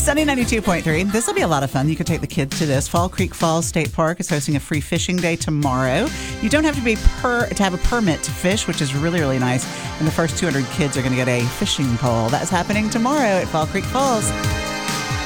Sunny 92.3. This will be a lot of fun. You can take the kids to this. Fall Creek Falls State Park is hosting a free fishing day tomorrow. You don't have to have a permit to fish, which is really, really nice. And the first 200 kids are going to get a fishing pole. That's happening tomorrow at Fall Creek Falls.